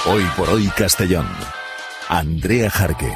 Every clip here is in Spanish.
Hoy por hoy Castellón. Andrea Jarque.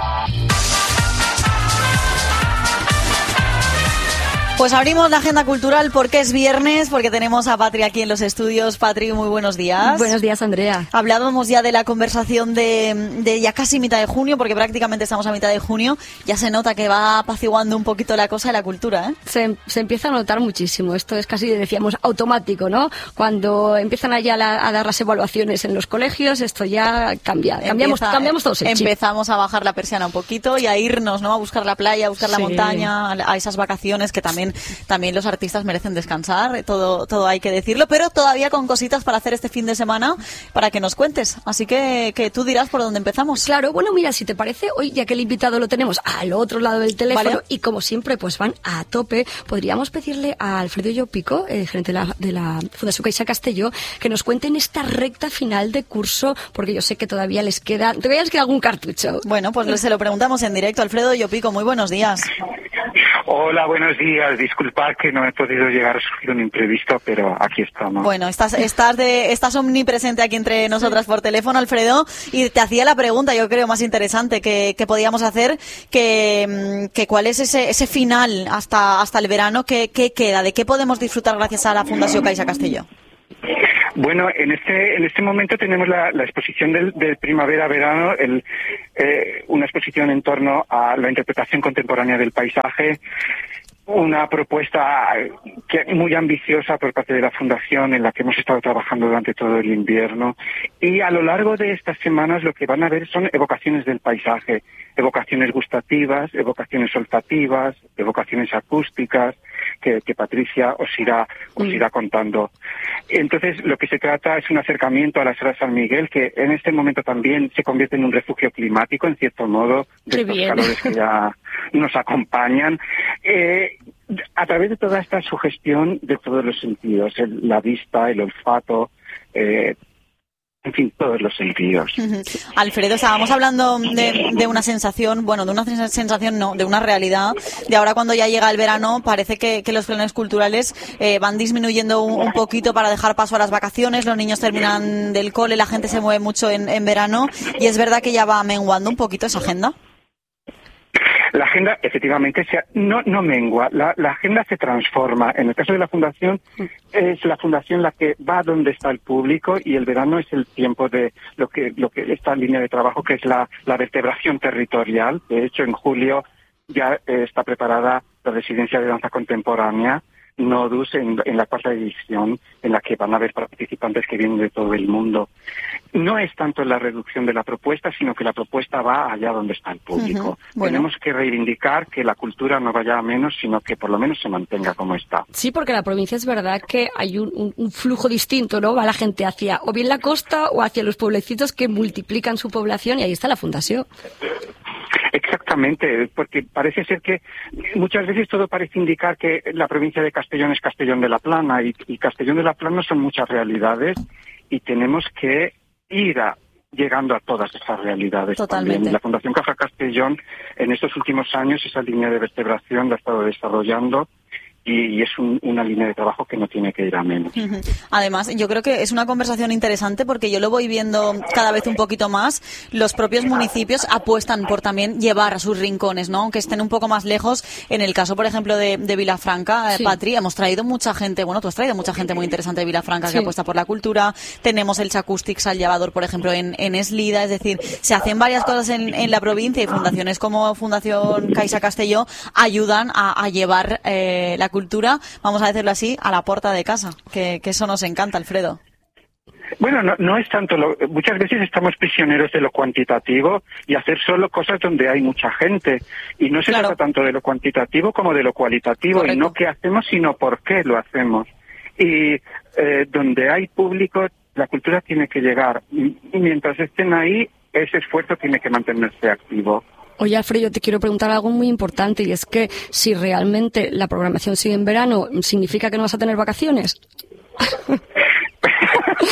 Pues abrimos la agenda cultural porque es viernes, porque tenemos a Patri aquí en los estudios. Patri, muy buenos días. Buenos días, Andrea. Hablábamos ya de la conversación de ya casi mitad de junio, porque prácticamente estamos a mitad de junio. Ya se nota que va apaciguando un poquito la cosa de la cultura, ¿eh? Se empieza a notar muchísimo. Esto es casi, decíamos, automático, ¿no? Cuando empiezan allá a dar las evaluaciones en los colegios, esto ya cambia. Cambiamos todos el chip. Empezamos a bajar la persiana un poquito y a irnos, ¿no? A buscar la playa, a buscar la montaña, a esas vacaciones que también los artistas merecen descansar, todo hay que decirlo, pero todavía con cositas para hacer este fin de semana para que nos cuentes. Así que tú dirás por dónde empezamos. Claro, bueno, mira, si te parece, hoy ya que el invitado lo tenemos al otro lado del teléfono, ¿vale? Y como siempre, pues van a tope, podríamos pedirle a Alfredo Llopico, gerente de la Fundación Caixa Castelló, que nos cuente en esta recta final de curso, porque yo sé que todavía les queda algún cartucho. Bueno, pues se lo preguntamos en directo. Alfredo Llopico, muy buenos días. Hola, buenos días. Disculpad que no he podido llegar, a surgir un imprevisto, pero aquí estamos. Bueno, estás omnipresente aquí entre nosotras por teléfono, Alfredo, y te hacía la pregunta, yo creo, más interesante que podíamos hacer, que cuál es ese final hasta el verano, ¿qué queda? ¿De qué podemos disfrutar gracias a la Fundación Caixa Castelló? Bueno, en este momento tenemos la exposición del primavera-verano, una exposición en torno a la interpretación contemporánea del paisaje, una propuesta muy ambiciosa por parte de la Fundación en la que hemos estado trabajando durante todo el invierno, y a lo largo de estas semanas lo que van a ver son evocaciones del paisaje, evocaciones gustativas, evocaciones olfativas, evocaciones acústicas, que Patricia os irá contando. Entonces, lo que se trata es un acercamiento a la Sierra de San Miguel, que en este momento también se convierte en un refugio climático, en cierto modo, de estos calores que ya nos acompañan, a través de toda esta sugestión de todos los sentidos, la vista, el olfato, en fin, todos los sentidos. Alfredo, estábamos hablando de una sensación, de una realidad, de ahora cuando ya llega el verano, parece que los planes culturales van disminuyendo un poquito para dejar paso a las vacaciones, los niños terminan del cole, la gente se mueve mucho en verano, y es verdad que ya va menguando un poquito esa agenda. La agenda, efectivamente, no mengua, la agenda se transforma. En el caso de la Fundación, es la Fundación la que va donde está el público, y el verano es el tiempo de lo que esta línea de trabajo, que es la vertebración territorial. De hecho, en julio ya está preparada la residencia de danza contemporánea, Nodus, en la cuarta edición, en la que van a haber participantes que vienen de todo el mundo. No es tanto la reducción de la propuesta, sino que la propuesta va allá donde está el público. Bueno. Tenemos que reivindicar que la cultura no vaya a menos, sino que por lo menos se mantenga como está. Sí, porque la provincia es verdad que hay un flujo distinto, ¿no? Va la gente hacia o bien la costa o hacia los pueblecitos que multiplican su población, y ahí está la Fundación. Exactamente, porque parece ser que muchas veces todo parece indicar que la provincia de Castellón es Castellón de la Plana, y Castellón de la Plana son muchas realidades, y tenemos que ir llegando a todas esas realidades. Totalmente. También. La Fundación Caixa Castellón en estos últimos años esa línea de vertebración la ha estado desarrollando, y es una línea de trabajo que no tiene que ir a menos. Además, yo creo que es una conversación interesante porque yo lo voy viendo cada vez un poquito más. Los propios municipios apuestan por también llevar a sus rincones, ¿no? Aunque estén un poco más lejos. En el caso, por ejemplo, de Vilafranca, sí. Patri, hemos traído mucha gente, tú has traído mucha gente muy interesante de Vilafranca, sí, que apuesta por la cultura. Tenemos el Chacústics al llevador, por ejemplo, en Eslida. Es decir, se hacen varias cosas en la provincia, y fundaciones como Fundación Caixa Castelló ayudan a llevar la cultura, vamos a decirlo así, a la puerta de casa, que eso nos encanta, Alfredo. Bueno, no es tanto, muchas veces estamos prisioneros de lo cuantitativo y hacer solo cosas donde hay mucha gente, y no se trata tanto de lo cuantitativo como de lo cualitativo. Correcto. Y no qué hacemos, sino por qué lo hacemos. Y donde hay público, la cultura tiene que llegar, y mientras estén ahí, ese esfuerzo tiene que mantenerse activo. Oye, Alfredo, yo te quiero preguntar algo muy importante, y es que si realmente la programación sigue en verano, ¿significa que no vas a tener vacaciones?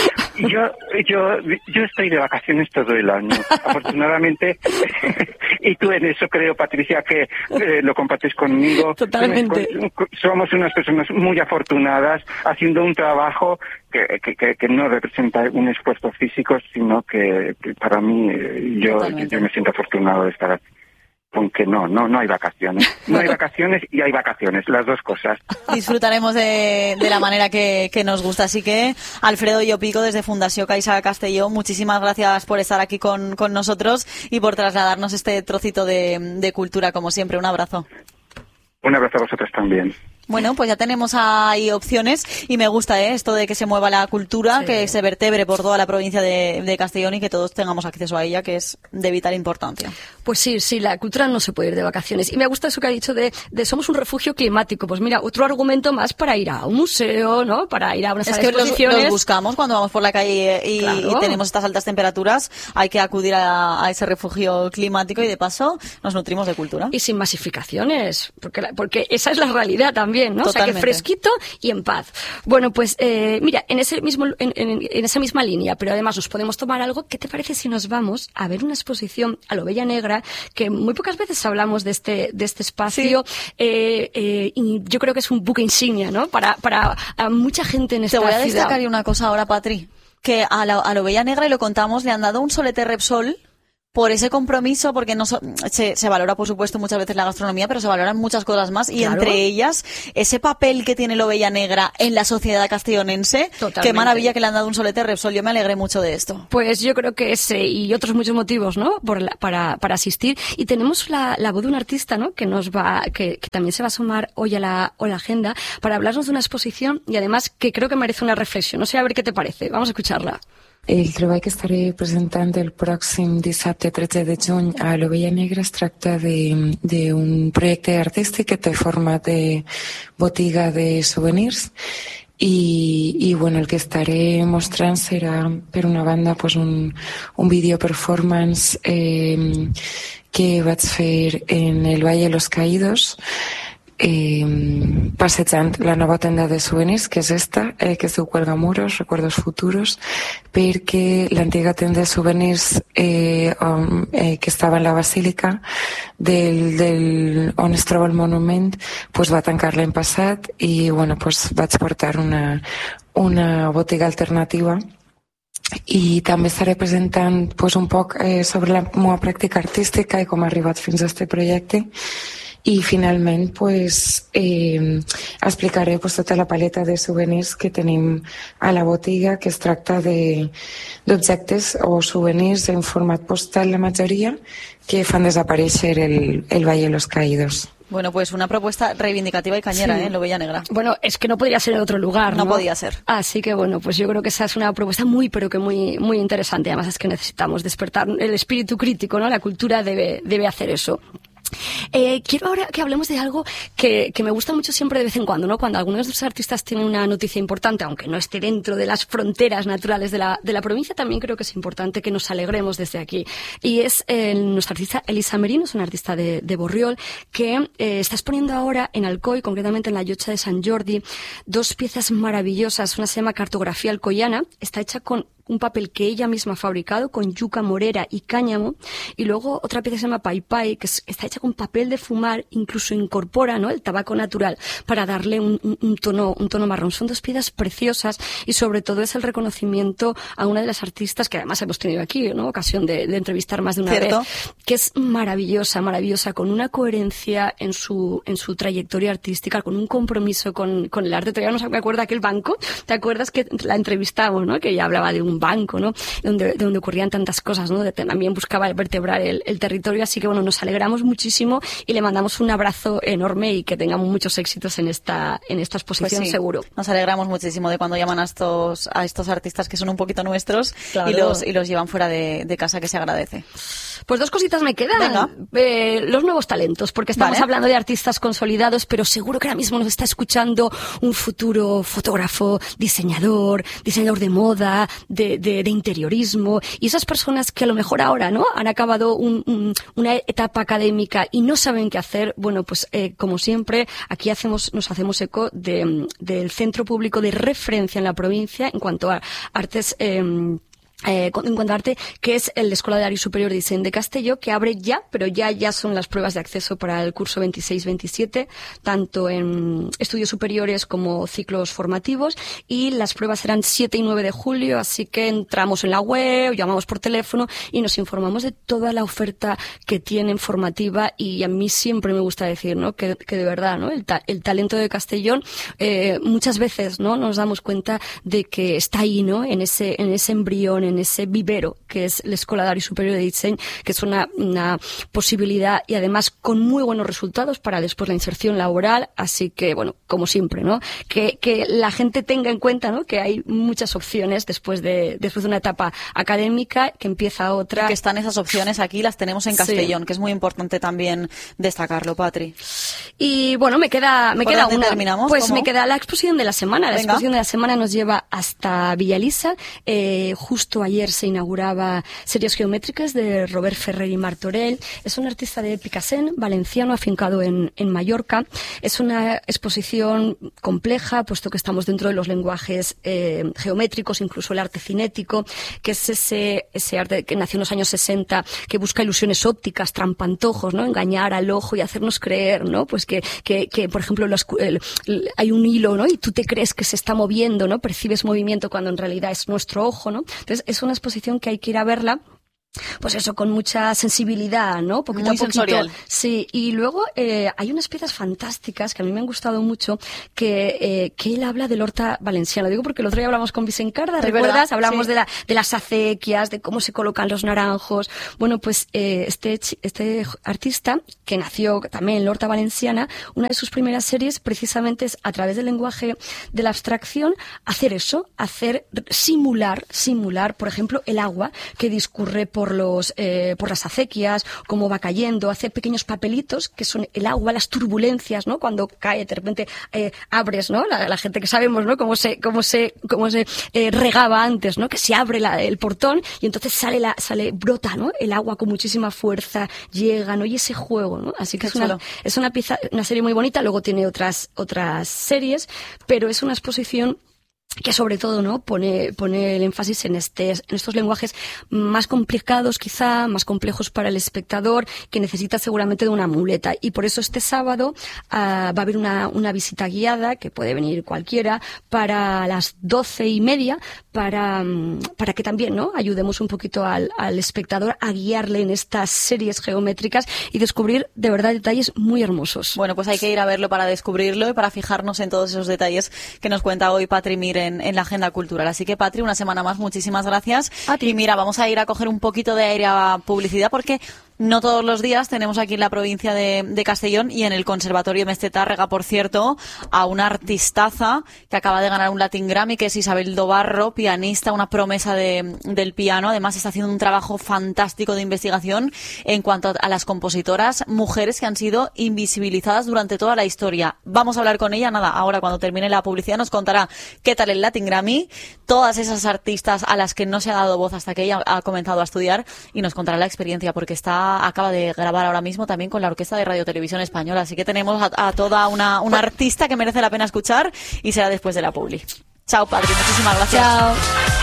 Yo estoy de vacaciones todo el año, afortunadamente, y tú en eso creo, Patricia, que lo compartes conmigo. Totalmente. Somos unas personas muy afortunadas haciendo un trabajo que no representa un esfuerzo físico, sino que para mí, yo me siento afortunado de estar aquí. Aunque no hay vacaciones. No hay vacaciones y hay vacaciones, las dos cosas. Disfrutaremos de la manera que nos gusta. Así que, Alfredo Llopico, desde Fundació Caixa Castelló, muchísimas gracias por estar aquí con nosotros y por trasladarnos este trocito de cultura, como siempre. Un abrazo. Un abrazo a vosotros también. Bueno, pues ya tenemos ahí opciones y me gusta esto de que se mueva la cultura, que se vertebre por toda la provincia de Castellón y que todos tengamos acceso a ella, que es de vital importancia. Pues sí, la cultura no se puede ir de vacaciones. Y me gusta eso que ha dicho de somos un refugio climático. Pues mira, otro argumento más para ir a un museo, ¿no? Para ir a una sala de exposiciones. Los buscamos cuando vamos por la calle y tenemos estas altas temperaturas. Hay que acudir a ese refugio climático y de paso nos nutrimos de cultura. Y sin masificaciones, porque esa es la realidad también. ¿No? O sea, que fresquito y en paz. Bueno, pues mira, en esa misma línea, pero además nos podemos tomar algo. ¿Qué te parece si nos vamos a ver una exposición a la Ovella Negra, que muy pocas veces hablamos de este espacio, y yo creo que es un buque insignia, ¿no? Para mucha gente en esta ciudad. Te voy a destacar una cosa ahora, Patri, que a la Ovella Negra, y lo contamos, le han dado un solete Repsol por ese compromiso, porque no se valora, por supuesto, muchas veces la gastronomía, pero se valoran muchas cosas más, y entre ellas ese papel que tiene la Ovella Negra en la sociedad castellonense. Totalmente. Qué maravilla que le han dado un solete Repsol. Yo me alegré mucho de esto. Pues yo creo que ese y otros muchos motivos, ¿no? Para asistir. Y tenemos la voz de un artista, ¿no? Que también se va a sumar hoy a la agenda para hablarnos de una exposición y además que creo que merece una reflexión. No sé, a ver qué te parece. Vamos a escucharla. El treball que estaré presentant el pròxim dissabte 13 de juny a l'Ovella Negra es tracta d'un projecte artístic que té format de botiga de souvenirs i bueno, el que estaré mostrant serà, per una banda, pues un video performance que vaig fer en el Valle de los Caídos, passejant la nova tenda de souvenirs, que és esta, que es diu Cuelgamuros, Recuerdos Futuros, perquè l'antiga tenda de souvenirs que estava en la basílica on es troba el monument, pues va tancar l'any passat i bueno, pues vaig portar una botiga alternativa. I també estaré presentant pues, un poc sobre la meva pràctica artística i com ha arribat fins a este projecte. I finalment pues, explicaré pues, tota la paleta de souvenirs que tenim a la botiga, que es tracta d'objectes o souvenirs en format postal, la majoria, que fan desaparèixer el Valle de los Caídos. Bueno, pues una propuesta reivindicativa y cañera, en Ovella Negra. Bueno, es que no podría ser en otro lugar, ¿no? No podía ser. Así que bueno, pues yo creo que esa es una propuesta muy interesante. Además es que necesitamos despertar el espíritu crítico, ¿no? La cultura debe hacer eso. Quiero ahora que hablemos de algo que me gusta mucho siempre de vez en cuando, ¿no? Cuando algunos de los artistas tienen una noticia importante, aunque no esté dentro de las fronteras naturales de la provincia, también creo que es importante que nos alegremos desde aquí. Y es nuestra artista Elisa Merino, es una artista de Borriol, que está exponiendo ahora en Alcoi, concretamente en la Llotja de Sant Jordi, dos piezas maravillosas. Una se llama Cartografía alcoyana, está hecha con un papel que ella misma ha fabricado con yuca morera y cáñamo, y luego otra pieza se llama Pai Pai, que está hecha con papel de fumar, incluso incorpora, ¿no?, el tabaco natural para darle un tono marrón. Son dos piezas preciosas y sobre todo es el reconocimiento a una de las artistas que además hemos tenido aquí, ¿no?, ocasión de entrevistar más de una vez, que es maravillosa, con una coherencia en su trayectoria artística, con un compromiso con el arte. Todavía no me acuerdo aquel banco, ¿te acuerdas que la entrevistamos, ¿no?, que ella hablaba de un banco, ¿no?, donde ocurrían tantas cosas, ¿no?, también buscaba vertebrar el territorio. Así que bueno, nos alegramos muchísimo y le mandamos un abrazo enorme y que tengamos muchos éxitos en esta exposición, pues sí, seguro. Nos alegramos muchísimo de cuando llaman a estos artistas que son un poquito nuestros, claro, y los llevan fuera de casa, que se agradece. Pues dos cositas me quedan. Los nuevos talentos, porque estamos hablando de artistas consolidados, pero seguro que ahora mismo nos está escuchando un futuro fotógrafo, diseñador de moda, de interiorismo, y esas personas que a lo mejor ahora, ¿no?, han acabado una etapa académica y no saben qué hacer, bueno, pues como siempre, aquí nos hacemos eco del Centro Público de Referencia en la provincia en cuanto a artes, en cuanto a arte, que es el Escola de Arte Superior de Diseño de Castelló, que abre ya, pero ya son las pruebas de acceso para el curso 26-27, tanto en estudios superiores como ciclos formativos, y las pruebas serán 7 y 9 de julio, así que entramos en la web, llamamos por teléfono y nos informamos de toda la oferta que tienen formativa. Y a mí siempre me gusta decir, ¿no?, que de verdad, ¿no?, el talento de Castellón, muchas veces, ¿no?, nos damos cuenta de que está ahí, ¿no?, en ese embrión, en ese vivero que es la Escola de Arte Superior de Diseño, que es una posibilidad, y además con muy buenos resultados para después la inserción laboral. Así que, bueno, como siempre, ¿no?, que la gente tenga en cuenta, ¿no?, que hay muchas opciones después de una etapa académica, que empieza otra. Y que están esas opciones aquí, las tenemos en Castellón, sí, que es muy importante también destacarlo, Patri. Y bueno, me queda una. Terminamos? Pues ¿Cómo? Me queda la exposición de la semana. La exposición de la semana nos lleva hasta Villalisa. Justo ayer se inauguraba Series Geométricas de Robert Ferrer y Martorell. Es un artista de Picassent, valenciano, afincado en Mallorca. Es una exposición compleja, puesto que estamos dentro de los lenguajes geométricos, incluso el arte cinético, que es ese arte que nació en los años 60, que busca ilusiones ópticas, trampantojos, ¿no?, engañar al ojo y hacernos creer, ¿no?, pues que por ejemplo, hay un hilo, ¿no?, y tú te crees que se está moviendo, ¿no?, percibes movimiento cuando en realidad es nuestro ojo, ¿no? Entonces, es una exposición que hay que ir a verla, pues eso, con mucha sensibilidad, ¿no? Poquito muy a poquito. Sensorial. Sí, y luego hay unas piezas fantásticas que a mí me han gustado mucho, que él habla del Horta Valenciano. Digo porque el otro día hablamos con Vicent Carda, ¿recuerdas? ¿Verdad? Hablamos sí. de las acequias, de cómo se colocan los naranjos. Bueno, pues este artista, que nació también en la Horta Valenciana, una de sus primeras series precisamente es, a través del lenguaje de la abstracción, simular, por ejemplo, el agua que discurre por las acequias, cómo va cayendo, hace pequeños papelitos que son el agua, las turbulencias, ¿no?, cuando cae, de repente abres, ¿no?, la gente que sabemos, ¿no?, cómo se regaba antes, ¿no?, que se abre el portón y entonces brota, ¿no?, el agua con muchísima fuerza, llega, ¿no?, y ese juego, ¿no? Así que es una pieza, una serie muy bonita. Luego tiene otras series, pero es una exposición que sobre todo, ¿no?, pone el énfasis en estos lenguajes más complicados, quizá más complejos para el espectador, que necesita seguramente de una muleta. Y por eso este sábado va a haber una visita guiada, que puede venir cualquiera, para las 12:30, para que también, ¿no?, ayudemos un poquito al espectador a guiarle en estas series geométricas y descubrir de verdad detalles muy hermosos. Bueno, pues hay que ir a verlo para descubrirlo y para fijarnos en todos esos detalles que nos cuenta hoy Patri Mir en la agenda cultural. Así que, Patri, una semana más, muchísimas gracias. A ti. Y mira, vamos a ir a coger un poquito de aire a publicidad, porque no todos los días tenemos aquí en la provincia de Castellón y en el Conservatorio Mestre Tárrega, por cierto, a una artistaza que acaba de ganar un Latin Grammy, que es Isabel Dobarro, pianista, una promesa del piano. Además, está haciendo un trabajo fantástico de investigación en cuanto a las compositoras mujeres que han sido invisibilizadas durante toda la historia. Vamos a hablar con ella, ahora cuando termine la publicidad nos contará qué tal el Latin Grammy, todas esas artistas a las que no se ha dado voz hasta que ella ha comenzado a estudiar, y nos contará la experiencia, porque acaba de grabar ahora mismo también con la Orquesta de Radio Televisión Española. Así que tenemos a toda una artista que merece la pena escuchar, y será después de la publi. Chao, Patri, muchísimas gracias. Chao.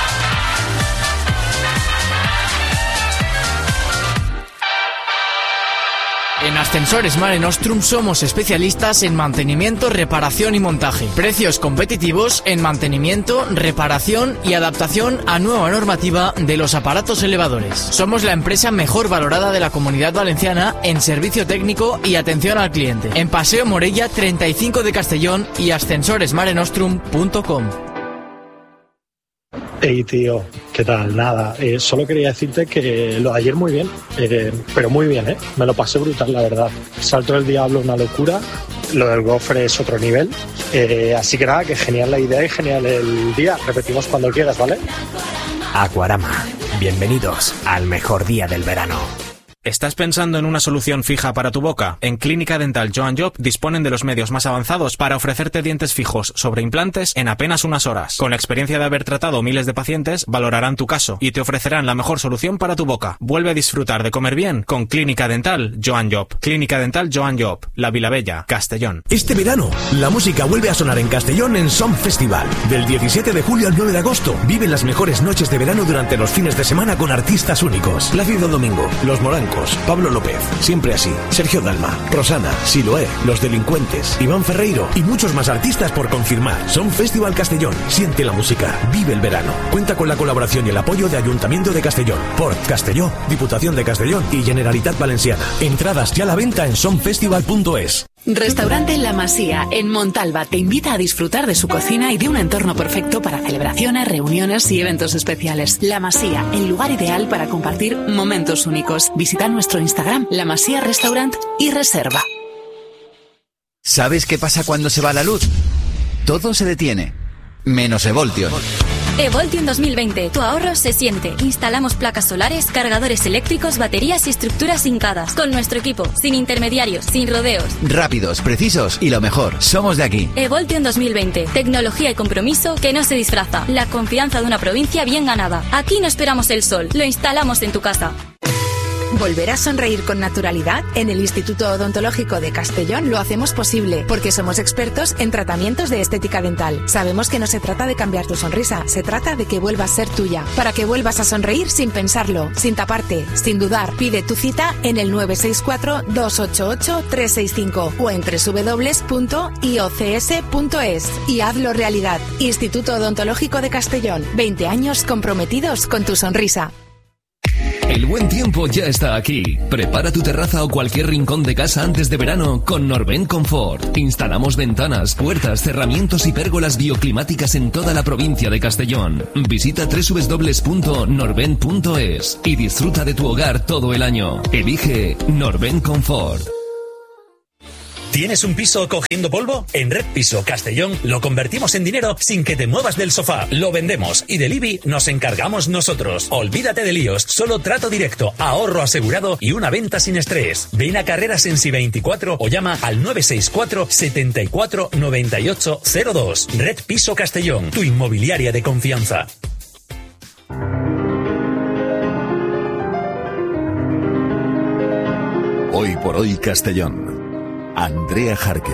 En Ascensores Mare Nostrum somos especialistas en mantenimiento, reparación y montaje. Precios competitivos en mantenimiento, reparación y adaptación a nueva normativa de los aparatos elevadores. Somos la empresa mejor valorada de la Comunidad Valenciana en servicio técnico y atención al cliente. En Paseo Morella 35 de Castellón y ascensoresmarenostrum.com. Hey tío, ¿qué tal? Nada, solo quería decirte que lo de ayer muy bien, pero muy bien, ¿eh? Me lo pasé brutal, la verdad. Salto del Diablo, una locura, lo del gofre es otro nivel, así que nada, que genial la idea y genial el día. Repetimos cuando quieras, ¿vale? Aquarama, bienvenidos al mejor día del verano. ¿Estás pensando en una solución fija para tu boca? En Clínica Dental Joan Job disponen de los medios más avanzados para ofrecerte dientes fijos sobre implantes en apenas unas horas. Con la experiencia de haber tratado miles de pacientes, valorarán tu caso y te ofrecerán la mejor solución para tu boca. Vuelve a disfrutar de comer bien con Clínica Dental Joan Job. Clínica Dental Joan Job, La Vilavella, Castellón. Este verano, la música vuelve a sonar en Castellón en Som Festival. Del 17 de julio al 9 de agosto, vive las mejores noches de verano durante los fines de semana con artistas únicos. Plácido Domingo, Los Morancos, Pablo López, Siempre Así, Sergio Dalma, Rosana, Siloé, Los Delincuentes, Iván Ferreiro y muchos más artistas por confirmar. Som Festival Castellón. Siente la música. Vive el verano. Cuenta con la colaboración y el apoyo de Ayuntamiento de Castellón, Port Castelló, Diputación de Castellón y Generalitat Valenciana. Entradas ya a la venta en somfestival.es. Restaurante La Masía, en Montalba, te invita a disfrutar de su cocina y de un entorno perfecto para celebraciones, reuniones y eventos especiales. La Masía, el lugar ideal para compartir momentos únicos. Visita nuestro Instagram, La Masía Restaurant, y reserva. ¿Sabes qué pasa cuando se va la luz? Todo se detiene, menos Evoltion. Evoltion 2020. Tu ahorro se siente. Instalamos placas solares, cargadores eléctricos, baterías y estructuras hincadas. Con nuestro equipo, sin intermediarios, sin rodeos. Rápidos, precisos y lo mejor, somos de aquí. Evoltion 2020. Tecnología y compromiso que no se disfraza. La confianza de una provincia bien ganada. Aquí no esperamos el sol, lo instalamos en tu casa. ¿Volver a sonreír con naturalidad? En el Instituto Odontológico de Castellón lo hacemos posible, porque somos expertos en tratamientos de estética dental. Sabemos que no se trata de cambiar tu sonrisa, se trata de que vuelva a ser tuya. Para que vuelvas a sonreír sin pensarlo, sin taparte, sin dudar. Pide tu cita en el 964-288-365 o en www.iocs.es y hazlo realidad. Instituto Odontológico de Castellón. 20 años comprometidos con tu sonrisa. El buen tiempo ya está aquí. Prepara tu terraza o cualquier rincón de casa antes de verano con Norben Confort. Instalamos ventanas, puertas, cerramientos y pérgolas bioclimáticas en toda la provincia de Castellón. Visita www.norben.es y disfruta de tu hogar todo el año. Elige Norben Confort. ¿Tienes un piso cogiendo polvo? En Red Piso Castellón lo convertimos en dinero sin que te muevas del sofá. Lo vendemos y del IBI nos encargamos nosotros. Olvídate de líos, solo trato directo, ahorro asegurado y una venta sin estrés. Ven a Carreras Ensi 24 o llama al 964 74 98 02. Red Piso Castellón, tu inmobiliaria de confianza. Hoy por hoy Castellón. Andrea Jarque.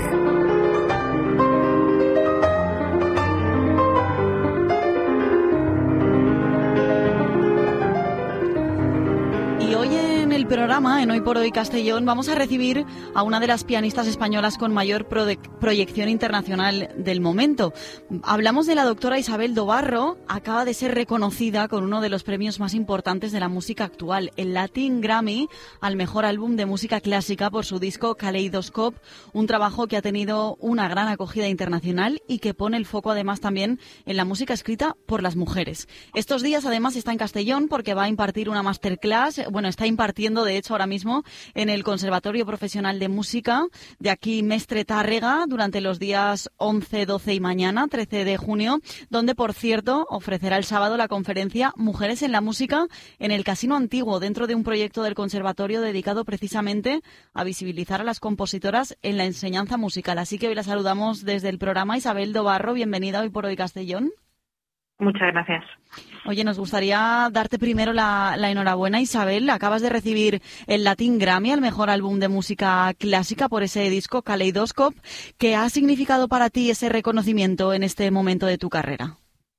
Y hoy en el programa, en Hoy por Hoy Castellón, vamos a recibir a una de las pianistas españolas con mayor proyección internacional del momento. Hablamos de la doctora Isabel Dobarro. Acaba de ser reconocida con uno de los premios más importantes de la música actual, el Latin Grammy al mejor álbum de música clásica por su disco Kaleidoscope, un trabajo que ha tenido una gran acogida internacional y que pone el foco además también en la música escrita por las mujeres. Estos días además está en Castellón porque va a impartir una masterclass, está impartiendo de hecho ahora mismo en el Conservatorio Profesional de Música de aquí Mestre Tárrega durante los días 11, 12 y mañana, 13 de junio, donde por cierto ofrecerá el sábado la conferencia Mujeres en la Música en el Casino Antiguo, dentro de un proyecto del conservatorio dedicado precisamente a visibilizar a las compositoras en la enseñanza musical. Así que hoy la saludamos desde el programa. Isabel Dobarro, bienvenida Hoy por Hoy Castellón. Muchas gracias. Oye, nos gustaría darte primero la enhorabuena, Isabel. Acabas de recibir el Latin Grammy al mejor álbum de música clásica por ese disco Kaleidoscope. ¿Qué ha significado para ti ese reconocimiento en este momento de tu carrera?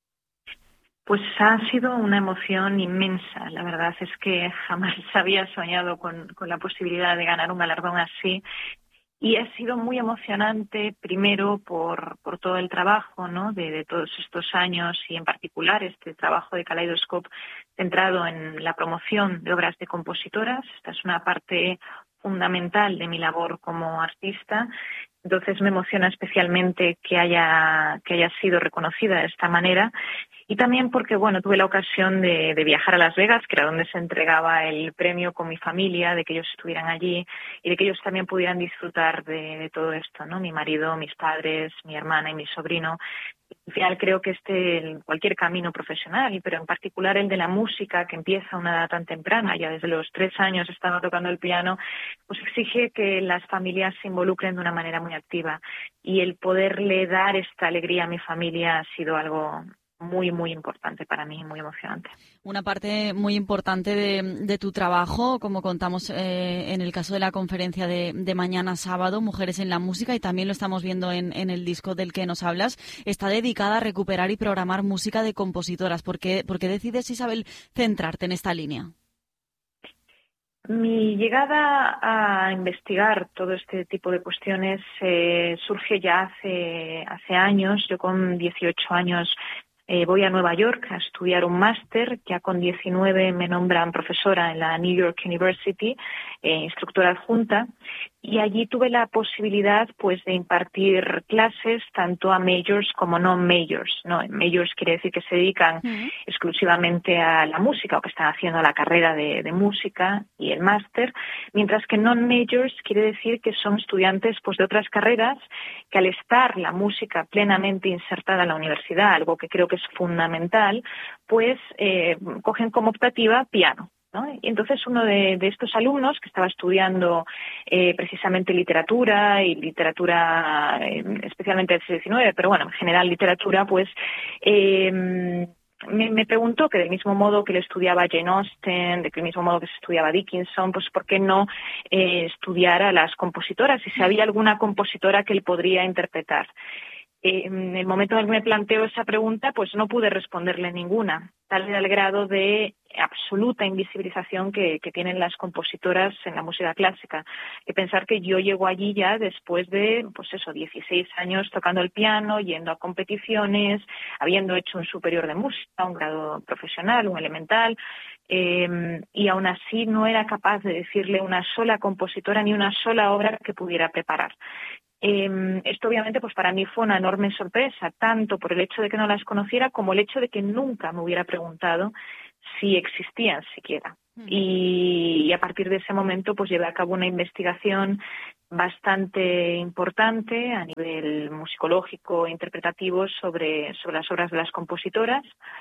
Pues ha sido una emoción inmensa. La verdad es que jamás había soñado con la posibilidad de ganar un galardón así. Y ha sido muy emocionante, primero por todo el trabajo, ¿no?, de todos estos años, y en particular este trabajo de Kaleidoscope centrado en la promoción de obras de compositoras. Esta es una parte fundamental de mi labor como artista. Entonces me emociona especialmente que haya sido reconocida de esta manera. Y también porque, tuve la ocasión de viajar a Las Vegas, que era donde se entregaba el premio, con mi familia, de que ellos estuvieran allí y de que ellos también pudieran disfrutar de todo esto, ¿no? Mi marido, mis padres, mi hermana y mi sobrino. Al final creo que cualquier camino profesional, pero en particular el de la música, que empieza a una edad tan temprana, ya desde los 3 años estaba tocando el piano, pues exige que las familias se involucren de una manera muy activa. Y el poderle dar esta alegría a mi familia ha sido algo muy, muy importante para mí, muy emocionante. Una parte muy importante de tu trabajo, como contamos en el caso de la conferencia de mañana sábado, Mujeres en la Música, y también lo estamos viendo en el disco del que nos hablas, está dedicada a recuperar y programar música de compositoras. ¿Por qué decides, Isabel, centrarte en esta línea? Mi llegada a investigar todo este tipo de cuestiones surge ya hace años. Yo con 18 años voy a Nueva York a estudiar un máster. Ya con 19 me nombran profesora en la New York University, instructora adjunta, y allí tuve la posibilidad pues de impartir clases tanto a majors como non-majors, ¿no? Majors quiere decir que se dedican exclusivamente a la música o que están haciendo la carrera de música y el máster, mientras que non-majors quiere decir que son estudiantes pues de otras carreras que al estar la música plenamente insertada en la universidad, algo que creo que es fundamental, pues cogen como optativa piano, ¿no? Y entonces uno de estos alumnos que estaba estudiando precisamente literatura especialmente del siglo XIX, pero bueno, en general literatura, pues me preguntó que del mismo modo que le estudiaba Jane Austen, del mismo modo que se estudiaba Dickinson, pues por qué no estudiar a las compositoras y si había alguna compositora que él podría interpretar. En el momento en que me planteo esa pregunta, pues no pude responderle ninguna, tal era el grado de absoluta invisibilización que tienen las compositoras en la música clásica. Que pensar que yo llego allí ya después de, 16 años tocando el piano, yendo a competiciones, habiendo hecho un superior de música, un grado profesional, un elemental, y aún así no era capaz de decirle una sola compositora ni una sola obra que pudiera preparar. Esto obviamente pues para mí fue una enorme sorpresa, tanto por el hecho de que no las conociera como el hecho de que nunca me hubiera preguntado si existían siquiera. Y a partir de ese momento pues llevé a cabo una investigación bastante importante a nivel musicológico e interpretativo sobre las obras de las compositoras.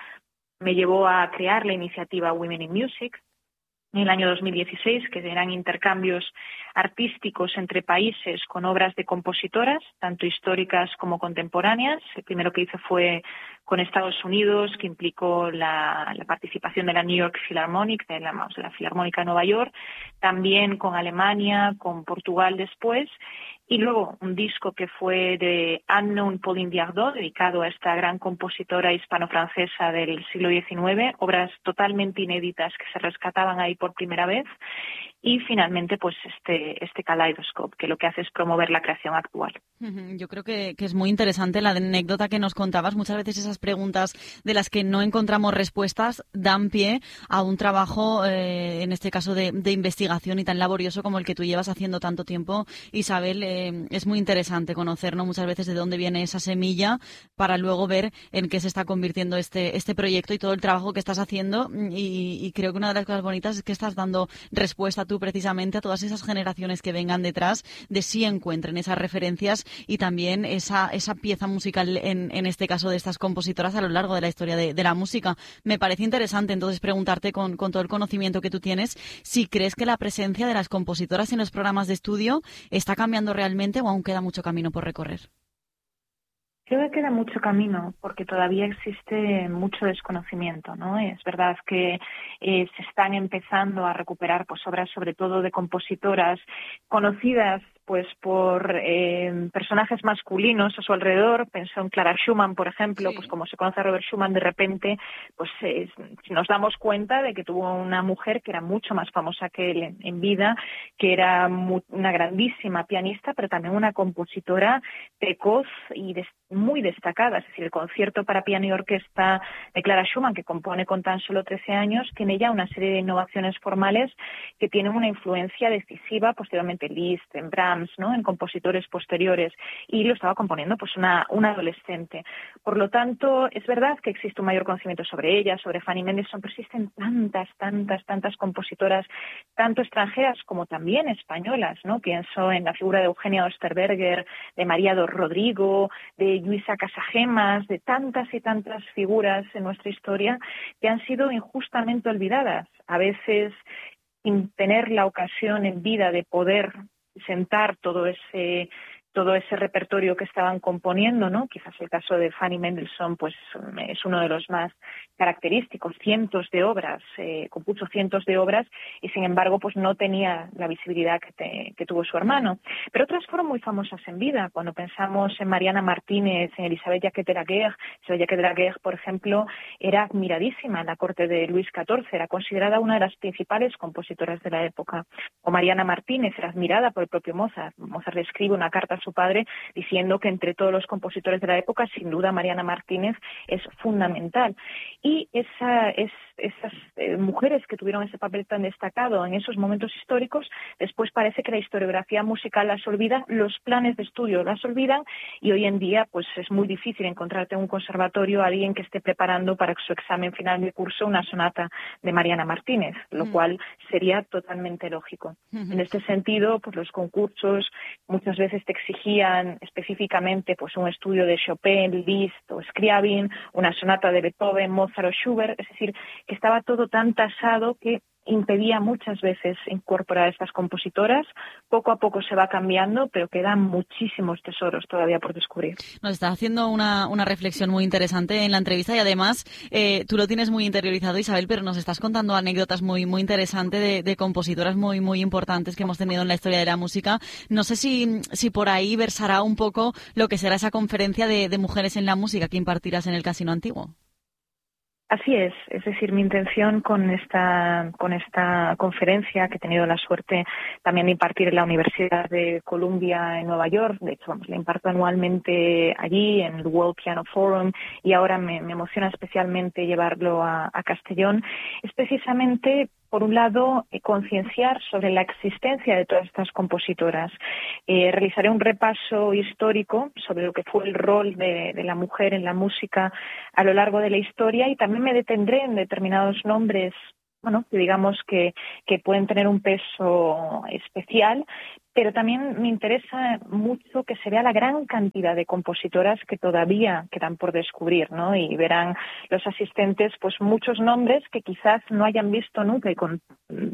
Me llevó a crear la iniciativa Women in Music en el año 2016, que eran intercambios artísticos entre países con obras de compositoras, tanto históricas como contemporáneas. El primero que hice fue con Estados Unidos, que implicó la participación de la New York Philharmonic, de la Filarmónica de Nueva York, también con Alemania, con Portugal después, y luego un disco que fue de Unknown Pauline Viardot, dedicado a esta gran compositora hispano-francesa del siglo XIX, obras totalmente inéditas que se rescataban ahí por primera vez, y finalmente pues este Kaleidoscope, que lo que hace es promover la creación actual. Yo creo que es muy interesante la anécdota que nos contabas. Muchas veces esas preguntas de las que no encontramos respuestas dan pie a un trabajo, en este caso de investigación y tan laborioso como el que tú llevas haciendo tanto tiempo, Isabel. Es muy interesante conocer, ¿no?, muchas veces de dónde viene esa semilla para luego ver en qué se está convirtiendo este proyecto y todo el trabajo que estás haciendo, y creo que una de las cosas bonitas es que estás dando respuesta tú precisamente a todas esas generaciones que vengan detrás, de si encuentren esas referencias y también esa pieza musical en este caso de estas compositoras a lo largo de la historia de la música. Me parece interesante entonces preguntarte con todo el conocimiento que tú tienes, si crees que la presencia de las compositoras en los programas de estudio está cambiando realmente o aún queda mucho camino por recorrer. Creo que queda mucho camino porque todavía existe mucho desconocimiento, ¿no? Es verdad que se están empezando a recuperar pues obras sobre todo de compositoras conocidas pues por personajes masculinos a su alrededor. Pensó en Clara Schumann, por ejemplo, sí. Pues como se conoce a Robert Schumann, de repente pues nos damos cuenta de que tuvo una mujer que era mucho más famosa que él en vida, que era una grandísima pianista, pero también una compositora precoz y muy destacada. Es decir, el concierto para piano y orquesta de Clara Schumann, que compone con tan solo 13 años, tiene ya una serie de innovaciones formales que tienen una influencia decisiva posteriormente en Liszt, en Brahms, ¿no?, en compositores posteriores, y lo estaba componiendo pues una adolescente. Por lo tanto, es verdad que existe un mayor conocimiento sobre ella, sobre Fanny Mendelssohn, pero existen tantas compositoras, tanto extranjeras como también españolas, ¿no? Pienso en la figura de Eugenia Osterberger, de María do Rodrigo, de Luisa Casagemas, de tantas y tantas figuras en nuestra historia que han sido injustamente olvidadas, a veces sin tener la ocasión en vida de poder sentar todo ese repertorio que estaban componiendo, ¿no? Quizás el caso de Fanny Mendelssohn pues es uno de los más característicos, cientos de obras, compuso cientos de obras y sin embargo pues no tenía la visibilidad que tuvo su hermano. Pero otras fueron muy famosas en vida. Cuando pensamos en Mariana Martínez, en Elisabeth Jacquet de la Guerre, por ejemplo, era admiradísima en la corte de Luis XIV, era considerada una de las principales compositoras de la época. O Mariana Martínez era admirada por el propio Mozart. Mozart le escribe una carta a su padre diciendo que entre todos los compositores de la época, sin duda Mariana Martínez es fundamental. Y esas mujeres que tuvieron ese papel tan destacado en esos momentos históricos, después parece que la historiografía musical las olvida, los planes de estudio las olvidan y hoy en día pues es muy difícil encontrarte en un conservatorio a alguien que esté preparando para su examen final de curso una sonata de Mariana Martínez, lo cual sería totalmente lógico. En este sentido, pues los concursos muchas veces te exigían específicamente pues un estudio de Chopin, Liszt o Scriabin, una sonata de Beethoven, Mozart o Schubert, es decir, que estaba todo tan tasado que impedía muchas veces incorporar a estas compositoras. Poco a poco se va cambiando, pero quedan muchísimos tesoros todavía por descubrir. Nos está haciendo una reflexión muy interesante en la entrevista y además tú lo tienes muy interiorizado, Isabel, pero nos estás contando anécdotas muy muy interesantes de compositoras muy muy importantes que hemos tenido en la historia de la música. No sé si por ahí versará un poco lo que será esa conferencia de mujeres en la música que impartirás en el Casino Antiguo. Así es decir, mi intención con esta conferencia que he tenido la suerte también de impartir en la Universidad de Columbia en Nueva York, de hecho la imparto anualmente allí en el World Piano Forum y ahora me emociona especialmente llevarlo a Castellón, es precisamente por un lado, concienciar sobre la existencia de todas estas compositoras. Realizaré un repaso histórico sobre lo que fue el rol de la mujer en la música a lo largo de la historia y también me detendré en determinados nombres, que digamos que pueden tener un peso especial, pero también me interesa mucho que se vea la gran cantidad de compositoras que todavía quedan por descubrir, ¿no? Y verán los asistentes pues muchos nombres que quizás no hayan visto nunca y con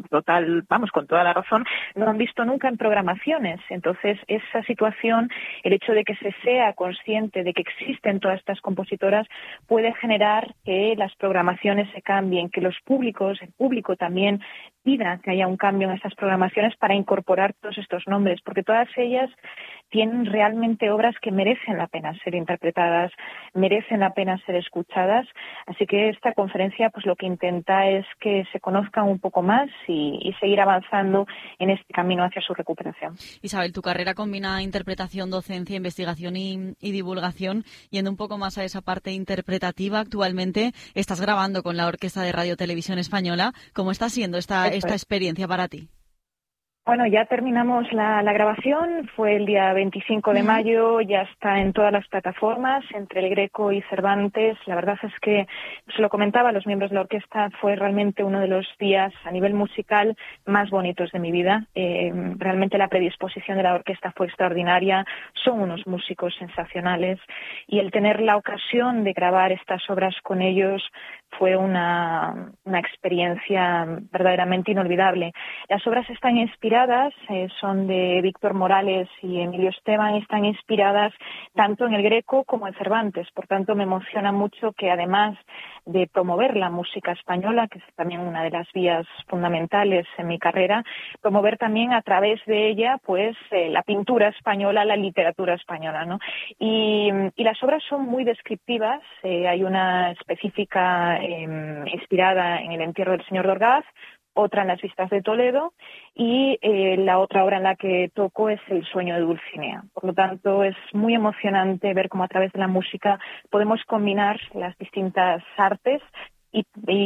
toda la razón, no han visto nunca en programaciones. Entonces, esa situación, el hecho de que se sea consciente de que existen todas estas compositoras puede generar que las programaciones se cambien, que el público también pida que haya un cambio en estas programaciones para incorporar todos estos nombres, porque todas ellas tienen realmente obras que merecen la pena ser interpretadas, merecen la pena ser escuchadas. Así que esta conferencia pues lo que intenta es que se conozcan un poco más y seguir avanzando en este camino hacia su recuperación. Isabel, tu carrera combina interpretación, docencia, investigación y divulgación. Yendo un poco más a esa parte interpretativa, actualmente estás grabando con la Orquesta de Radio Televisión Española. ¿Cómo está siendo esta experiencia para ti? Bueno, ya terminamos la grabación, fue el día 25 de mayo, ya está en todas las plataformas, entre el Greco y Cervantes. La verdad es que, se lo comentaba a los miembros de la orquesta, fue realmente uno de los días a nivel musical más bonitos de mi vida. Realmente la predisposición de la orquesta fue extraordinaria, son unos músicos sensacionales y el tener la ocasión de grabar estas obras con ellos fue una experiencia verdaderamente inolvidable. Las obras están inspiradas, son de Víctor Morales y Emilio Esteban, están inspiradas tanto en el Greco como en Cervantes. Por tanto, me emociona mucho que además de promover la música española, que es también una de las vías fundamentales en mi carrera, promover también a través de ella pues la pintura española, la literatura española, ¿no? Y las obras son muy descriptivas. Hay una específica inspirada en el entierro del señor de Orgaz, otra en las vistas de Toledo y la otra obra en la que toco es El sueño de Dulcinea. Por lo tanto, es muy emocionante ver cómo a través de la música podemos combinar las distintas artes y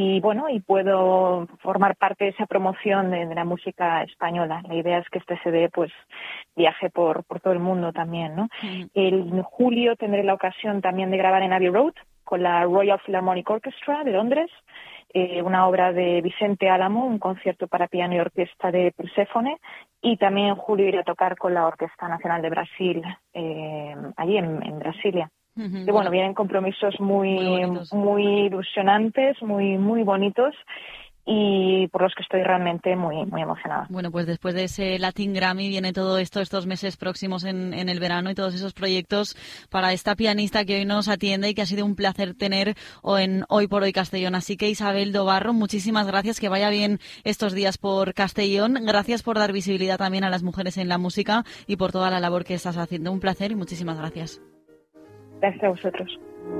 puedo formar parte de esa promoción de la música española. La idea es que este CD pues viaje por todo el mundo también, ¿no? En julio tendré la ocasión también de grabar en Abbey Road con la Royal Philharmonic Orchestra de Londres, una obra de Vicente Álamo, un concierto para piano y orquesta de Perséfone, y también en julio iré a tocar con la Orquesta Nacional de Brasil, allí en Brasilia. Y bueno, vienen compromisos muy ilusionantes, muy bonitos, y por los que estoy realmente muy emocionada. Bueno, pues después de ese Latin Grammy viene todo esto, estos meses próximos en el verano, y todos esos proyectos para esta pianista que hoy nos atiende y que ha sido un placer tener en Hoy por Hoy Castellón. Así que, Isabel Dobarro, muchísimas gracias, que vaya bien estos días por Castellón. Gracias por dar visibilidad también a las mujeres en la música y por toda la labor que estás haciendo. Un placer y muchísimas gracias. Gracias a vosotros.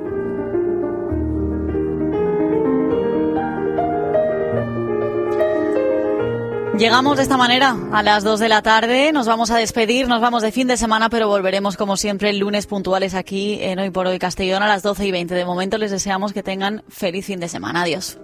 Llegamos de esta manera a las 2 de la tarde, nos vamos a despedir, nos vamos de fin de semana, pero volveremos como siempre el lunes puntuales aquí en Hoy por Hoy Castellón a las 12:20. De momento les deseamos que tengan feliz fin de semana. Adiós.